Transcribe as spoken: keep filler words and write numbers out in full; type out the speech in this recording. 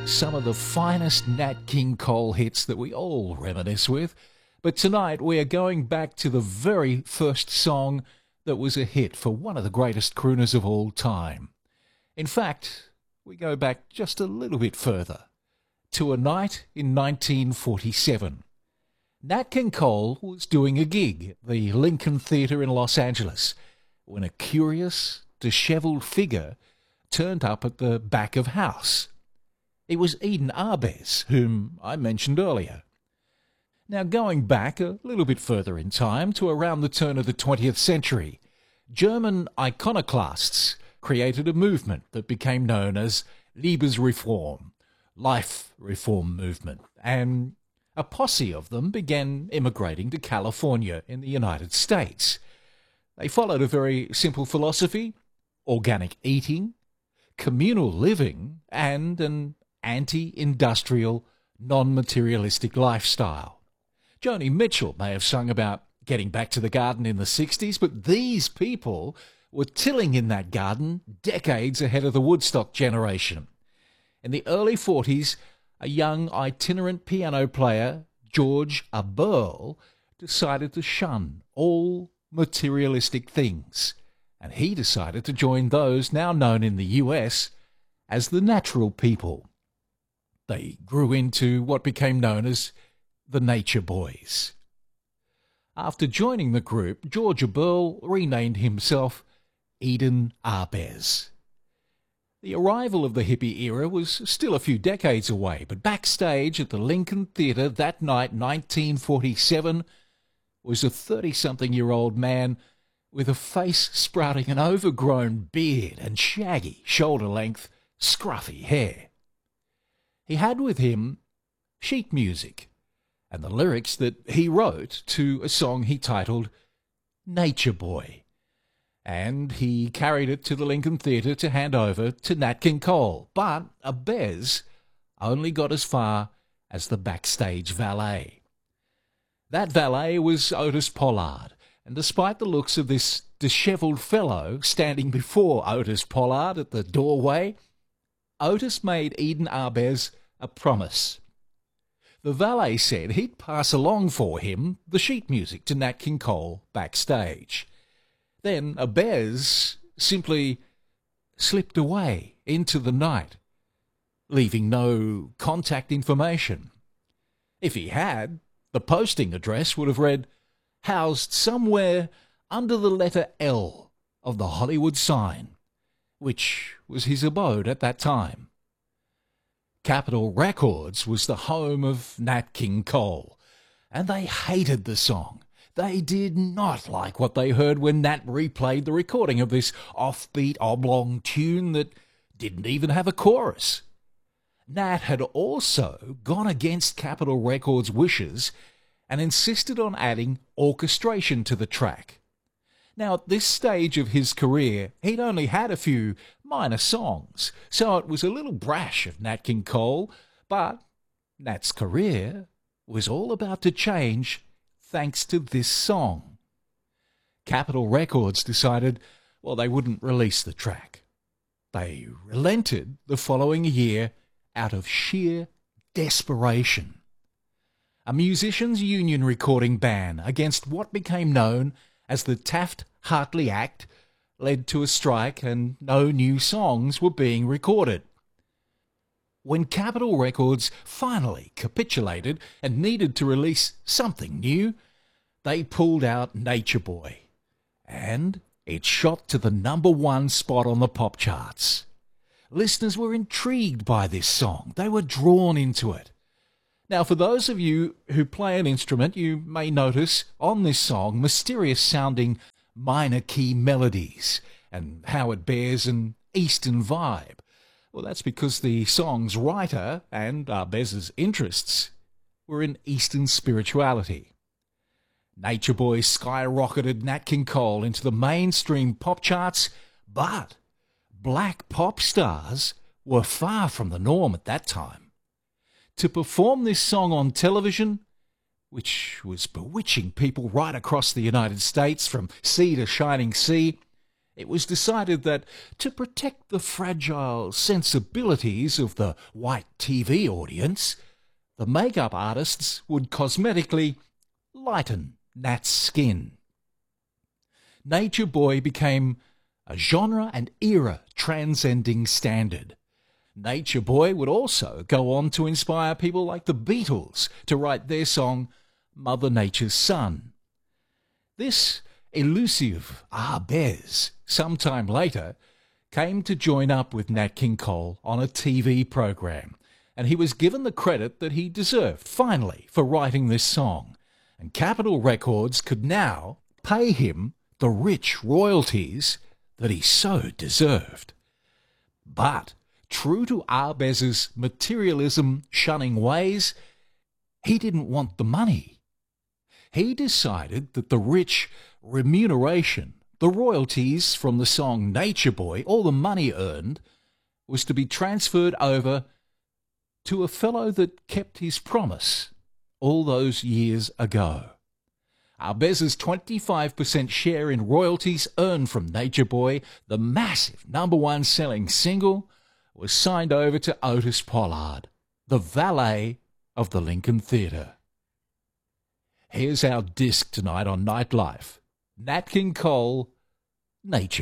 Some of the finest Nat King Cole hits that we all reminisce with. But tonight we are going back to the very first song that was a hit for one of the greatest crooners of all time. In fact, we go back just a little bit further, to a night in nineteen forty-seven. Nat King Cole was doing a gig at the Lincoln Theatre in Los Angeles when a curious, dishevelled figure turned up at the back of house. It was Eden Ahbez, whom I mentioned earlier. Now, going back a little bit further in time to around the turn of the twentieth century, German iconoclasts created a movement that became known as Liebesreform, Life Reform Movement, and a posse of them began immigrating to California in the United States. They followed a very simple philosophy: organic eating, communal living, and an anti-industrial, non-materialistic lifestyle. Joni Mitchell may have sung about getting back to the garden in the sixties, but these people were tilling in that garden decades ahead of the Woodstock generation. In the early forties, a young itinerant piano player, George Eberle, decided to shun all materialistic things, and he decided to join those now known in the U S as the Natural People. They grew into what became known as the Nature Boys. After joining the group, George Eberle renamed himself Eden Ahbez. The arrival of the hippie era was still a few decades away, but backstage at the Lincoln Theatre that night, nineteen forty-seven, was a thirty-something-year-old man with a face sprouting an overgrown beard and shaggy, shoulder-length, scruffy hair. He had with him sheet music and the lyrics that he wrote to a song he titled Nature Boy, and he carried it to the Lincoln Theatre to hand over to Nat King Cole. But Ahbez only got as far as the backstage valet. That valet was Otis Pollard, and despite the looks of this dishevelled fellow standing before Otis Pollard at the doorway, Otis made Eden Ahbez a promise. The valet said he'd pass along for him the sheet music to Nat King Cole backstage. Then Ahbez simply slipped away into the night, leaving no contact information. If he had, the posting address would have read, "Housed somewhere under the letter L of the Hollywood sign," which was his abode at that time. Capitol Records was the home of Nat King Cole, and they hated the song. They did not like what they heard when Nat replayed the recording of this offbeat oblong tune that didn't even have a chorus. Nat had also gone against Capitol Records' wishes and insisted on adding orchestration to the track. Now, at this stage of his career, he'd only had a few minor songs, so it was a little brash of Nat King Cole, but Nat's career was all about to change thanks to this song. Capitol Records decided, well, they wouldn't release the track. They relented the following year out of sheer desperation. A musicians' union recording ban against what became known as the Taft-Hartley Act led to a strike, and no new songs were being recorded. When Capitol Records finally capitulated and needed to release something new, they pulled out Nature Boy, and it shot to the number one spot on the pop charts. Listeners were intrigued by this song. They were drawn into it. Now, for those of you who play an instrument, you may notice on this song mysterious-sounding minor key melodies and how it bears an Eastern vibe. Well, that's because the song's writer and Ahbez's interests were in Eastern spirituality. Nature Boy skyrocketed Nat King Cole into the mainstream pop charts, but black pop stars were far from the norm at that time. To perform this song on television, which was bewitching people right across the United States from sea to shining sea, It was decided that to protect the fragile sensibilities of the white T V audience, the makeup artists would cosmetically lighten Nat's skin. Nature Boy became a genre and era transcending standard. Nature Boy would also go on to inspire people like the Beatles to write their song Mother Nature's Son. This elusive Arbez, sometime later, came to join up with Nat King Cole on a T V program, and he was given the credit that he deserved, finally, for writing this song. And Capitol Records could now pay him the rich royalties that he so deserved. But, true to Arbez's materialism-shunning ways, he didn't want the money. He decided that the rich remuneration, the royalties from the song Nature Boy, all the money earned, was to be transferred over to a fellow that kept his promise all those years ago. Arbez's twenty-five percent share in royalties earned from Nature Boy, the massive number one selling single, was signed over to Otis Pollard, the valet of the Lincoln Theatre. Here's our disc tonight on Nightlife. Nat King Cole, Nature